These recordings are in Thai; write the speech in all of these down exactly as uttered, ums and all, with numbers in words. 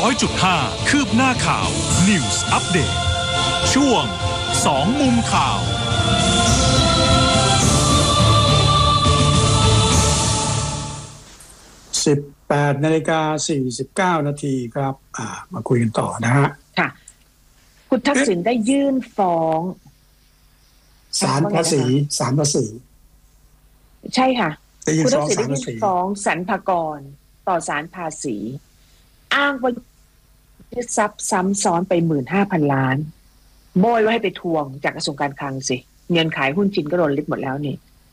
อยจุดห้า คืบหน้าข่าว News Update ช่วงสองมุมข่าวสิบแปดนาฬิกาสี่สิบเก้านาทีครับอ่ามาคุยกันต่อนะฮะค่ะคุณทักษิณได้ยื่นฟ้องศาลภาษีศาลภาษีใช่ค่ะคุณทักษิณได้ยื่นฟ้องสรรพากรต่อศาลภาษีอ้างว่ายึดทรัพย์ซ้ำซ้อนไปหมื่นห้าพันล้านโบยว่าให้ไปทวงจากกระทรวงการคลังสิเงินขายหุ้นจีนก็โดนลิบหมดแล้วนี่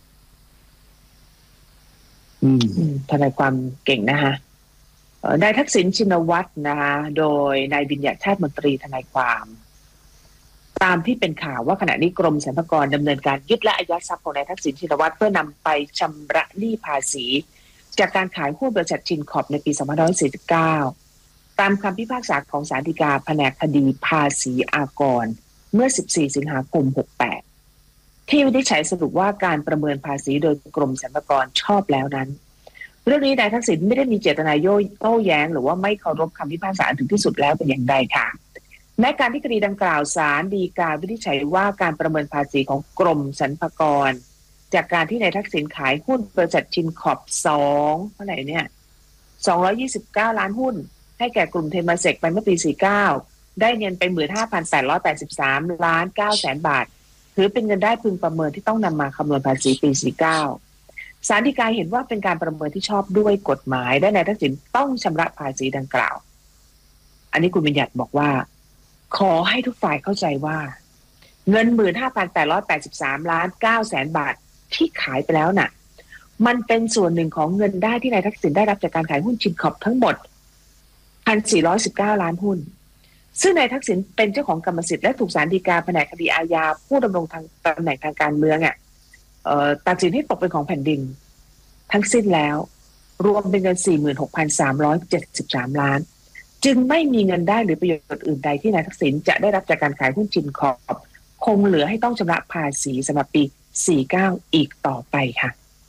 อืมทนายความเก่งนะคะนายทักษิณชินวัตรนะคะโดยนายบิญญัติชาติมนตรีทนายความตามที่เป็นข่าวว่าขณะนี้กรมสรรพากรดำเนินการยึดและอายัดทรัพย์ของนายทักษิณชินวัตรเพื่อนำไปชำระหนี้ภาษีจากการขายหุ้นบริษัทชินคอร์ปในปีสองพันห้าร้อยสี่สิบเก้าตามคำพิพากษาของศาลฎีกาแผนกคดีภาษีอากรเมื่อสิบสี่สิงหาคมหกสิบแปดที่วินิจฉัยสรุปว่าการประเมินภาษีโดยกรมสรรพากรชอบแล้วนั้นเรื่องนี้นายทักษิณไม่ได้มีเจตนาโย่โต้แย้งหรือว่าไม่เคารพคำพิพากษาถึงที่สุดแล้วเป็นอย่างใดค่ะแม้การที่คดีดังกล่าวศาลฎีกาวินิจฉัยว่าการประเมินภาษีของกรมสรรพากรจากการที่นายทักษิณขายหุ้นบริษัทชินคอร์ปสองเท่าไหร่เนี่ยสองร้อยยี่สิบเก้าล้านหุ้นให้แก่กลุ่มเทมาเซกไปเมื่อปีสี่สิบเก้าได้เงินไป หนึ่งหมื่นห้าพันแปดร้อยแปดสิบสามล้านเก้าแสนบาทถือเป็นเงินได้พึงประเมินที่ต้องนำมาคำนวณภาษีปีสี่สิบเก้าศาลฎีกาเห็นว่าเป็นการประเมินที่ชอบด้วยกฎหมายและนายทักษิณต้องชำระภาษีดังกล่าวอันนี้คุณบัญญัติบอกว่าขอให้ทุกฝ่ายเข้าใจว่าเงิน หนึ่งหมื่นห้าพันแปดร้อยแปดสิบสามล้านเก้าแสนบาทที่ขายไปแล้วน่ะมันเป็นส่วนหนึ่งของเงินได้ที่นายทักษิณได้รับจากการขายหุ้นชินคอร์ปทั้งหมด หนึ่งพันสี่ร้อยสิบเก้าล้านหุ้นซึ่งนายทักษิณเป็นเจ้าของกรรมสิทธิ์และถูกศาลฎีกาแผนกคดีอาญาผู้ดำรงทางตำแหน่งทางการเมืองอ่ะเอ่อตัดสินให้ตกเป็นของแผ่นดินทั้งสิ้นแล้วรวมเป็นเงิน สี่หมื่นหกพันสามร้อยเจ็ดสิบสามล้านจึงไม่มีเงินได้หรือประโยชน์อื่นใดที่นายทักษิณจะได้รับจากการขายหุ้นชินคอร์ปคงเหลือให้ต้องชำระภาษีสำหรับปีสี่สิบเก้าอีกต่อไปค่ะ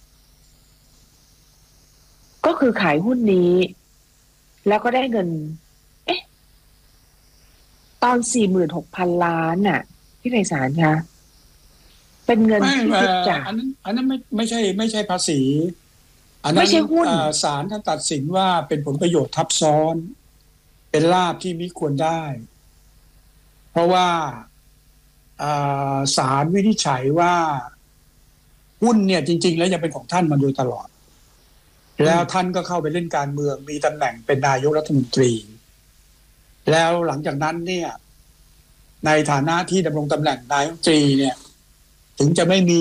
ก็คือขายหุ้นนี้แล้วก็ได้เงินเอ๊ะตอน สี่หมื่นหกพันล้านน่ะที่ในศาลคะเป็นเงินที่ยึดจากอันนั้นอันนั้นไม่ไม่ใช่ไม่ใช่ภาษีอันนั้นไม่ใช่หุ้นศาลท่านตัดสินว่าเป็นผลประโยชน์ทับซ้อนเป็นลาภที่มิควรได้เพราะว่าศาลวินิจฉัยว่าหุ้นเนี่ยจริงๆแล้วยังเป็นของท่านมาโดยตลอดแล้วท่านก็เข้าไปเล่นการเมืองมีตำแหน่งเป็นนายกรัฐมนตรีแล้วหลังจากนั้นเนี่ยในฐานะที่ดำรงตำแหน่งนายกรัฐมนตรีเนี่ยถึงจะไม่มี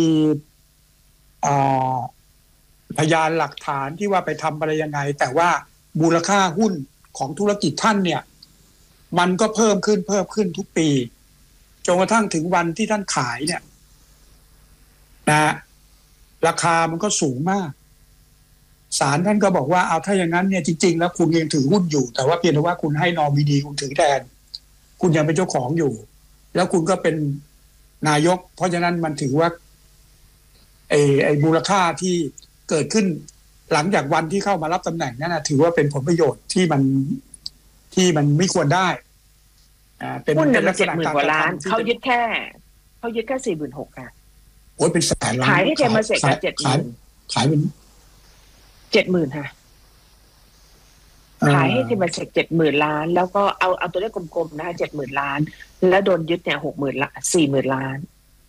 พยานหลักฐานที่ว่าไปทำอะไรยังไงแต่ว่ามูลค่าหุ้นของธุรกิจท่านเนี่ยมันก็เพิ่มขึ้นเพิ่มขึ้นทุกปีจนกระทั่งถึงวันที่ท่านขายเนี่ยนะราคามันก็สูงมากศาลท่านก็บอกว่าเอาถ้าอย่างนั้นเนี่ยจริงๆแล้วคุณยังถือหุ้นอยู่แต่ว่าเพียงแต่ว่าคุณให้นอมินีคุณถือแทนคุณยังเป็นเจ้าของอยู่แล้วคุณก็เป็นนายกเพราะฉะนั้นมันถือว่าไอ้ไอ้มูลค่าที่เกิดขึ้นหลังจากวันที่เข้ามารับตำแหน่งนั้นนะถือว่าเป็นผลประโยชน์ที่มันที่มันไม่ควรได้อ่าเป็นหุ้นเนี่ยมันเจ็ดหมื่นกว่าล้านเขายึดแค่เขายึดแค่สี่หมื่นหกค่ะโอ้ยเป็นแสนล้านขายให้เทมาเซกเจ็ดหมื่นขายเป็นเจ็ดหมื่นค่ะขายให้เทมาเซกเจ็ดหมื่นล้านแล้วก็เอาเอาตัวเลขกลมๆนะคะเจ็ดหมื่นล้านแล้วโดนยึดเนี่ยหกหมื่นละสี่หมื่นล้าน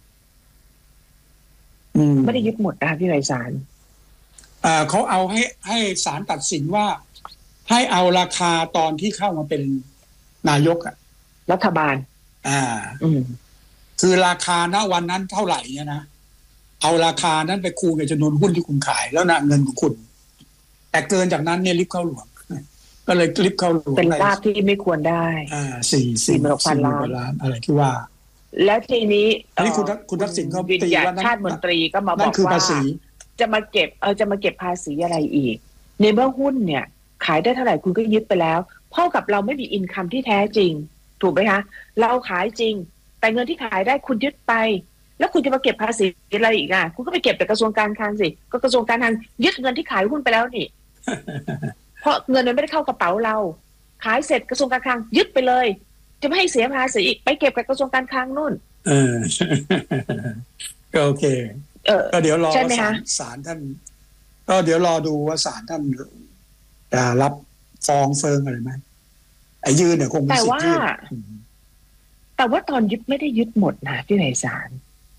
ไม่ได้ยึดหมดนะคะพี่ไพศาลอ่าเขาเอาให้ให้ศาลตัดสินว่าให้เอาราคาตอนที่เข้ามาเป็นนายกอ่ะรัฐบาลอ่าอืมคือราคาณวันนั้นเท่าไหร่เนี่ยนะเอาราคานั้นไปคูณกับจำนวนหุ้นที่คุณขายแล้วนะเงินของคุณแต่เกินจากนั้นเนี่ยลิฟต์เข้าหลวงก็เลยลิฟต์เข้าหลวงเป็นลาภที่ไม่ควรได้อ่าสี่สี่หมื่นพันล้านอะไรที่ว่าแล้วทีนี้อันนี้คุณคุณทักษิณเขาตีว่าชาติมนตรีก็มาบอกว่าจะมาเก็บเออจะมาเก็บภาษีอะไรอีกในเมื่อหุ้นเนี่ยขายได้เท่าไหร่คุณก็ยึดไปแล้วเท่ากับเราไม่มีอินคัมที่แท้จริงถูกไหมคะเราขายจริงแต่เงินที่ขายได้คุณยึดไปแล้วคุณจะมาเก็บภาษีอะไรอีกอ่ะคุณก็ไปเก็บแต่กระทรวงการคลังสิก็กระทรวงการคลังยึดเงินที่ขายหุ้นไปแล้วนี่ เพราะเงินมันไม่ได้เข้ากระเป๋าเราขายเสร็จกระทรวงการคลังยึดไปเลยจะไม่ให้เสียภาษีอีกไปเก็บกับกระทรวงการคลังนู่นเออก็โอเคเออก็เดี๋ยวรอศาลศาลท่านก็เดี๋ยวรอดูว่าศาลท่านจะรับฟ้องเฟิงอะไรไหมไอ้ยื่นเนี่ยคงมีสิทธิ์ยื่นแต่ว่าตอนยึดไม่ได้ยึดหมดนะที่ไหนศาล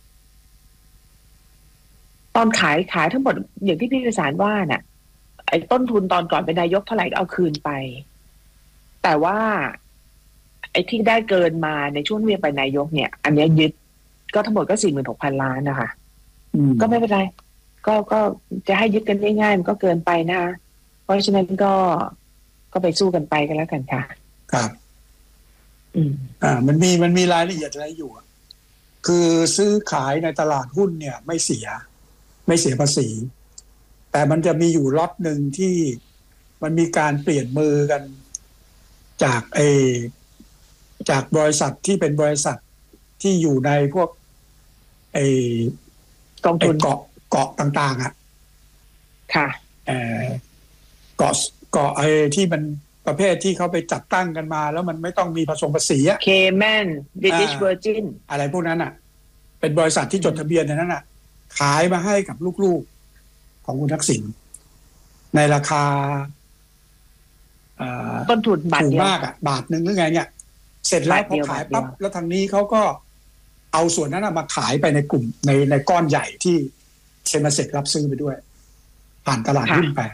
ตอนขายขายทั้งหมดอย่างที่พี่พิสารว่าน่ะไอ้ต้นทุนตอนก่อนเป็นนายกเท่าไหร่ก็เอาคืนไปแต่ว่าไอ้ที่ได้เกินมาในช่วงเวียนไปนายกเนี่ยอันนี้ยึดก็ทั้งหมดก็สี่หมื่นหกพันล้านนะคะก็ไม่เป็นไรก็ก็จะให้ยึดกันง่ายๆมันก็เกินไปนะเพราะฉะนั้นก็ก็ไปสู้กันไปกันแล้วกันค่ะครับอืมอ่ามันมีมันมีรายละเอียดอะไรอยู่คือซื้อขายในตลาดหุ้นเนี่ยไม่เสียไม่เสียภาษีแต่มันจะมีอยู่ล็อตหนึ่งที่มันมีการเปลี่ยนมือกันจากไอจากบริษัทที่เป็นบริษัทที่อยู่ในพวกไอกองทุนเกาะเกาะต่างๆอ่ะค่ะเออเกาะเกาะไอที่มันประเภทที่เขาไปจัดตั้งกันมาแล้วมันไม่ต้องมีผสมภาษีอะเคแมนบิทิชเวอร์จินอะไรพวกนั้นอ่ะเป็นบริษัทที่จดทะเบียนในนั้นอ่ะขายมาให้กับลูกๆของคุณทักษิณในราคาต้นทุนบาทเดียวถูกมากอ่ะบาทนึงหรือไงเนี่ยเสร็จแล้วพอขายปั๊บแล้วทางนี้เขาก็เอาส่วนนั้นมาขายไปในกลุ่มในในก้อนใหญ่ที่เซมาเซกรับซื้อไปด้วยผ่านตลาดหุ้นไป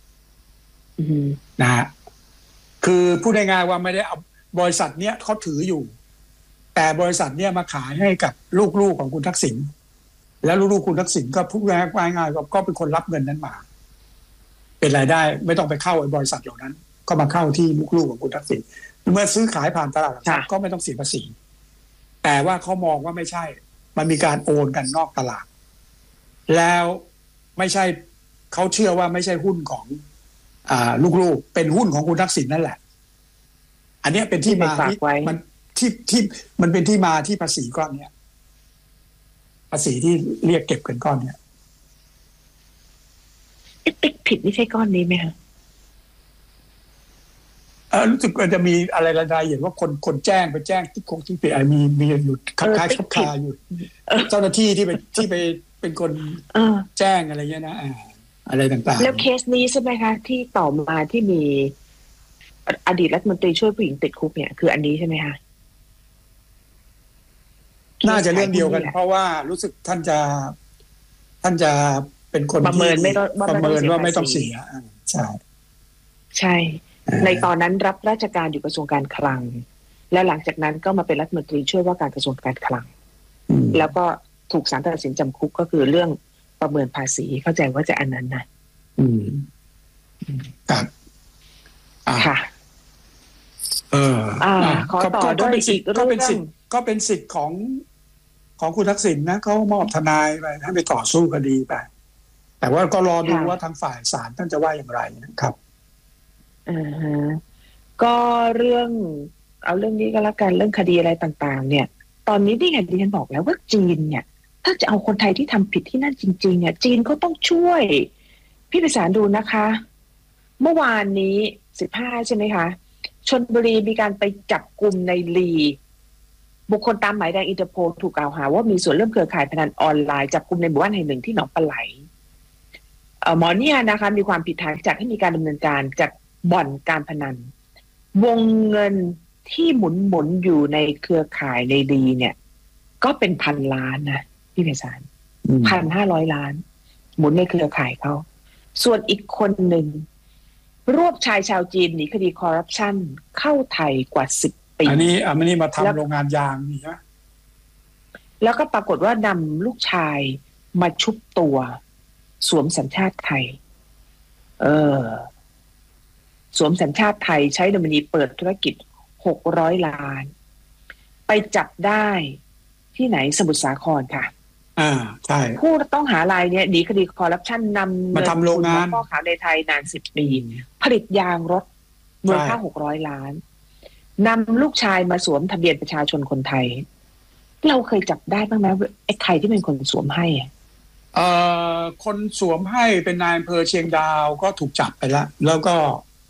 นะฮะคือพูดง่ายๆว่าไม่ได้เอาบริษัทเนี้ยเขาถืออยู่แต่บริษัทเนี้ยมาขายให้กับลูกๆของคุณทักษิณแล้วลูกๆคุณทักษิณก็พูดง่ายๆก็เป็นคนรับเงินนั้นมาเป็นรายได้ไม่ต้องไปเข้าไอ้บริษัทเหล่านั้นก็มาเข้าที่ลูกๆของคุณทักษิณเมื่อซื้อขายผ่านตลาดหลักทรัพย์ก็ไม่ต้องเสียภาษีแต่ว่าเขามองว่าไม่ใช่มันมีการโอนกันนอกตลาดแล้วไม่ใช่เขาเชื่อว่าไม่ใช่หุ้นของอ่าลูกๆเป็นหุ้นของคุณทักษิณนั่นแหละอันนี้เป็นที่มาที่มันที่ที่มันเป็นที่มาที่ภาษีก้อนเนี้ยภาษีที่เรียกเก็บกันก้อนเนี้ยติ๊กผิดไม่ใช่ก้อนนี้ไหมคะเออรู้สึกว่าจะมีอะไรรายละเอียดว่าคนคนแจ้งไปแจ้งที่คงที่ไปมีมีอยู่คล้ายๆคับคาอยู่เจ้าหน้าที่ที่ไปที่ไปเป็นคนแจ้งอะไรเงี้ยนะอะไรต่างๆแล้วเคสนี้ใช่ไหมคะที่ต่อมาที่มีอดีตรัฐมนตรีช่วยผู้หญิงติดคุกเนี่ยคืออันนี้ใช่ไหมคะน่าจะเรื่องเดียวกันเพราะว่ารู้สึกท่านจะท่านจะเป็นคนประเมินไม่ประเมินว่าไม่ต้องเสียใช่ใช่ในตอนนั้นรับราชการอยู่กระทรวงการคลังแล้วหลังจากนั้นก็มาเป็นรัฐมนตรีช่วยว่าการกระทรวงการคลังแล้วก็ถูกศาลตัดสินจำคุกก็คือเรื่องประเมินภาษีเข้าใจว่าจะอันนั้นนะอืมครับค่ะเอออ่าขอต่อด้วยอีกเรื่องก็เป็นสิทธิ์ก็เป็นสิทธิ์ของของคุณทักษิณนะเขามอบทนายไปให้ไปต่อสู้คดีไปแต่ว่าก็รอดูว่าทางฝ่ายศาลท่านจะว่าอย่างไรนะครับอ่าฮะก็เรื่องเอาเรื่องนี้ก็แล้วกันเรื่องคดีอะไรต่างๆเนี่ยตอนนี้ที่เห็นดิฉันบอกแล้วว่าจีนเนี่ยถ้าจะเอาคนไทยที่ทำผิดที่นั่นจริงๆเนี่ยจีนเขาต้องช่วยพี่พิสารดูนะคะเมื่อวานนี้สิบห้าใช่ไหมคะชลบุรีมีการไปจับกลุ่มในลีบุคคลตามหมายแดงอินเตอร์โพลถูกกล่าวหาว่ามีส่วนร่วมเครือข่ายพนันออนไลน์จับกลุ่มในหมู่บ้านแห่งหนึ่งที่หนองปลาไหลหมอเนี่ยนะคะมีความผิดฐานจัดให้มีการดำเนินการจัดบ่อนการพนันวงเงินที่หมุนหมุนอยู่ในเครือข่ายในลีเนี่ยก็เป็นพันล้านนะพี่เพชรสารพันห้าร้อยล้านหมุนในเครือข่ายเขาส่วนอีกคนหนึ่งรวบชายชาวจีนหนีคดีคอร์รัปชันเข้าไทยกว่าสิบปีอันนี้อันนี้มาทำโรงงานยางนี่ใช่ไหมแล้วก็ปรากฏว่านำลูกชายมาชุบตัวสวมสัญชาติไทยเออสวมสัญชาติไทยใช้โนมินีเปิดธุรกิจหกร้อยล้านไปจับได้ที่ไหนสมุทรสาครค่ะอ่าใช่ผู้ต้องหารายเนี้ยหนีคดีคอร์รัปชันนำมาทำโรงงานพ่อขาวในไทยนานสิบปีผลิตยางรถมูลค่าหกร้อยล้านนำลูกชายมาสวมทะเบียนประชาชนคนไทยเราเคยจับได้บ้างไหมไอ้ใครที่เป็นคนสวมให้เอ่อคนสวมให้เป็นนายอำเภอเชียงดาวก็ถูกจับไปแล้วแล้วก็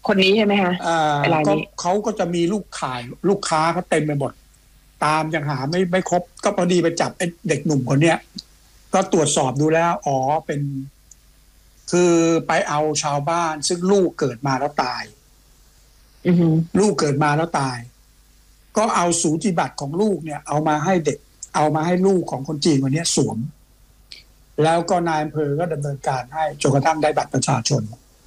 คนนี้ใช่ไหมฮะอ่าอะไรก็นี้เขาก็จะมีลูกขายลูกค้าเขาเต็มไปหมดตามยังหาไม่ไม่ครบก็พอดีไปจับไอ้เด็กหนุ่มคนเนี้ยก็ตรวจสอบดูแล้วอ๋อเป็นคือไปเอาชาวบ้านซึ่งลูกเกิดมาแล้วตายอือฮึลูกเกิดมาแล้วตาย ก็เอาสูติบัตรของลูกเนี่ยเอามาให้เด็กเอามาให้ลูกของคนจีนคนนี้สวมแล้วก็นายอำเภอก็ดำเนินการให้จนกระทั่งได้บัตรประชาชน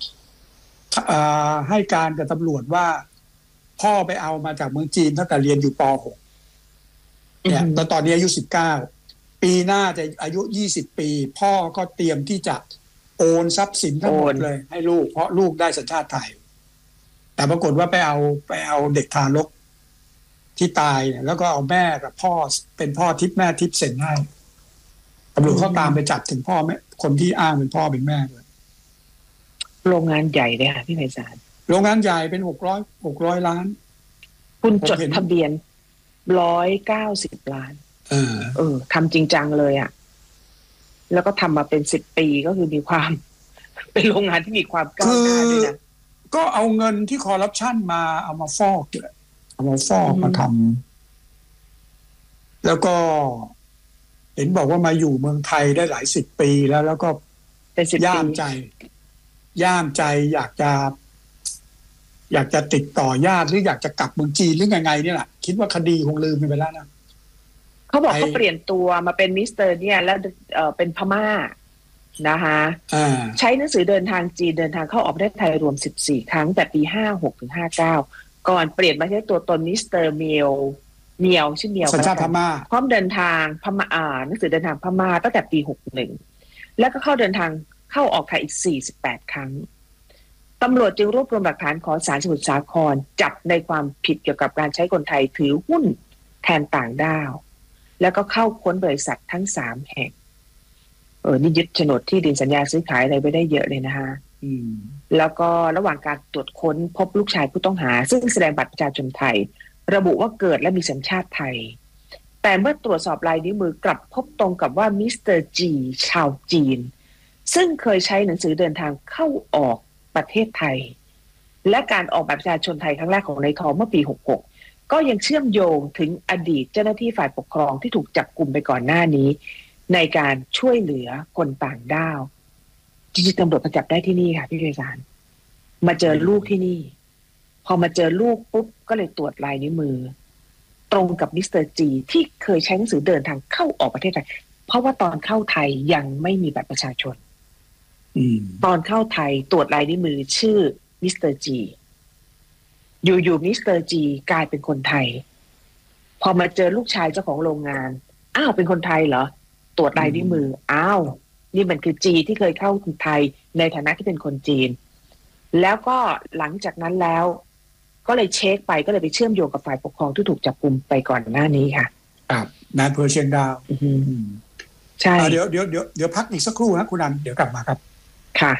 ให้การกับตำรวจว่าพ่อไปเอามาจากเมืองจีนตั้งแต่เรียนอยู่ป หก เนี่ยแล้วตอนนี้อายุสิบเก้าปีหน้าจะอายุยี่สิบปีพ่อก็เตรียมที่จะโอนทรัพย์สินทั้งหมดเลยให้ลูกเพราะลูกได้สัญชาติไทยแต่ปรากฏว่าไปเอาไปเอาเด็กทารกที่ตายเนี่ยแล้วก็เอาแม่กับพ่อเป็นพ่อทิพย์แม่ทิพย์เซ็นให้ตำรวจเขาตามไปจับถึงพ่อแม่คนที่อ้างเป็นพ่อเป็นแม่เลยโรงงานใหญ่เลยค่ะพี่ไพศาลโรงงานใหญ่เป็นหกร้อยหกร้อยล้านคุณจดทะเบียนร้อยเก้าสิบล้านเออเออทำจริงจังเลยอ่ะแล้วก็ทำมาเป็นสิบปีก็คือมีความเป็นโรงงานที่มีความก้าวหน้าด้วยนะก็เอาเงินที่คอร์รัปชันมาเอามาฟอกเลยเอามาฟอกมาทำแล้วก็เห็นบอกว่ามาอยู่เมืองไทยได้หลายสิบปีแล้วแล้วก็ย่ามใจย่ามใจอยากจะอยากจะติดต่อญาติหรืออยากจะกลับเมืองจีนหรือไงๆนี่แหละคิดว่าคดีคงลืมไปแล้วนะเขาบอกเขาเปลี่ยนตัวมาเป็นมิสเตอร์เนี่ยแล้วเอ่อเป็นพม่านะคะใช้หนังสือเดินทางจีนเดินทางเข้าออกประเทศไทยรวมสิบสี่ครั้งแต่ปีห้าหกถึงห้าเก้าก่อนเปลี่ยนมาใช้ตัวตนมิสเตอร์เมียวเมียวชื่อเมียวสัญชาติพม่าพร้อมเดินทางพม่าอ่าหนังสือเดินทางพม่าตั้งแต่ปีหกสิบเอ็ดแล้วก็เข้าเดินทางเข้าออกไทยอีกสี่สิบแปดครั้งตำรวจจึงรวบรวมหลักฐานขอศาลสมุทรสาครจับในความผิดเกี่ยวกับการใช้คนไทยถือหุ้นแทนต่างด้าวแล้วก็เข้าค้นบริษัททั้งสามแห่งเออนี่ยึดโฉนดที่ดินสัญญาซื้อขายอะไรไปได้เยอะเลยนะฮะอืมแล้วก็ระหว่างการตรวจค้นพบลูกชายผู้ต้องหาซึ่งแสดงบัตรประชาชนไทยระบุว่าเกิดและมีสัญชาติไทยแต่เมื่อตรวจสอบลายนิ้วมือกลับพบตรงกับว่ามิสเตอร์จีชาวจีนซึ่งเคยใช้หนังสือเดินทางเข้าออกประเทศไทยและการออกบัตรประชาชนไทยครั้งแรกของนายทองเมื่อปีหกสิบหกก็ยังเชื่อมโยงถึงอดีตเจ้าหน้าที่ฝ่ายปกครองที่ถูกจับกุมไปก่อนหน้านี้ในการช่วยเหลือคนต่างด้าวจริงๆตำรวจมาจับได้ที่นี่ค่ะพี่ไพศาลมาเจอลูกที่นี่พอมาเจอลูกปุ๊บก็เลยตรวจลายนิ้วมือตรงกับมิสเตอร์จีที่เคยใช้หนังสือเดินทางเข้าออกประเทศไทยเพราะว่าตอนเข้าไทยยังไม่มีบัตรประชาชนตอนเข้าไทยตรวจลายนิ้วมือชื่อมิสเตอร์จีอยู่ๆมิสเตอร์จีกลายเป็นคนไทยพอมาเจอลูกชายเจ้าของโรงงานอ้าวเป็นคนไทยเหรอตรวจลายนิ้วมืออ้าวนี่มันคือจีที่เคยเข้าไทยในฐานะที่เป็นคนจีนแล้วก็หลังจากนั้นแล้วก็เลยเช็คไปก็เลยไปเชื่อมโยงกับฝ่ายปกครองที่ถูกจับกุมไปก่อนหน้านี้ค่ะครับนายอำเภอเชียงดาวใช่เดี๋ยวเดี๋ยวเดี๋ยวเดี๋ยวพักอีกสักครู่นะคุณนันเดี๋ยวกลับมาครับค่ะ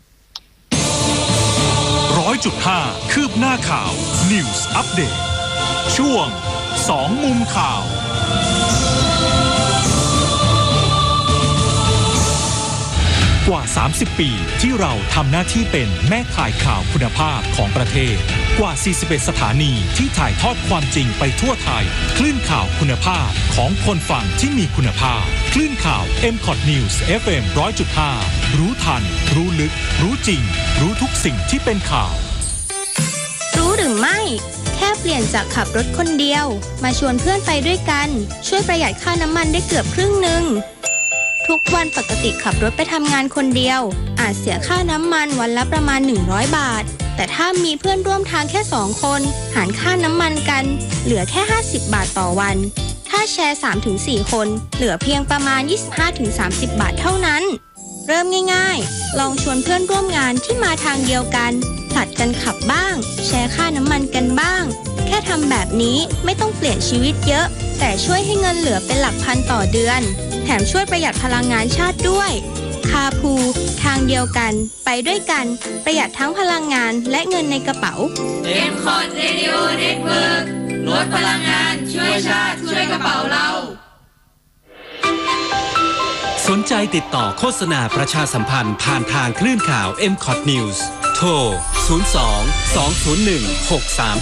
ร้อยจุดห้าคืบหน้าข่าว News Update ช่วงสองมุมข่าวกว่าสามสิบปีที่เราทำหน้าที่เป็นแม่ข่ายข่าวคุณภาพของประเทศกว่าสี่สิบเอ็ดสถานีที่ถ่ายทอดความจริงไปทั่วไทยคลื่นข่าวคุณภาพของคนฟังที่มีคุณภาพคลื่นข่าว เอ็ม คอท News เอฟ เอ็ม หนึ่งร้อยจุดห้า รู้ทันรู้ลึกรู้จริงรู้ทุกสิ่งที่เป็นข่าวรู้หรือไม่แค่เปลี่ยนจากขับรถคนเดียวมาชวนเพื่อนไปด้วยกันช่วยประหยัดค่าน้ำมันได้เกือบครึ่งนึงทุกวันปกติขับรถไปทำงานคนเดียวอาจเสียค่าน้ำมันวันละประมาณหนึ่งร้อยบาทแต่ถ้ามีเพื่อนร่วมทางแค่สองคนหารค่าน้ำมันกันเหลือแค่ห้าสิบบาทต่อวันถ้าแชร์ สามถึงสี่ คนเหลือเพียงประมาณ ยี่สิบห้าถึงสามสิบ บาทเท่านั้นเริ่มง่ายๆลองชวนเพื่อนร่วมงานที่มาทางเดียวกันผลัดกันขับบ้างแชร์ค่าน้ำมันกันบ้างแค่ทำแบบนี้ไม่ต้องเปลี่ยนชีวิตเยอะแต่ช่วยให้เงินเหลือเป็นหลักพันต่อเดือนแถมช่วยประหยัดพลังงานชาติด้วยคาพูทางเดียวกันไปด้วยกันประหยัดทั้งพลังงานและเงินในกระเป๋าเอ็ม คอท Radio Network ลดพลังงานช่วยชาติช่วยกระเป๋าเราสนใจติดต่อโฆษณาประชาสัมพันธ์ผ่านทางคลื่นข่าว เอ็ม คอท News โทร ศูนย์ สอง สอง ศูนย์ หนึ่ง หก สาม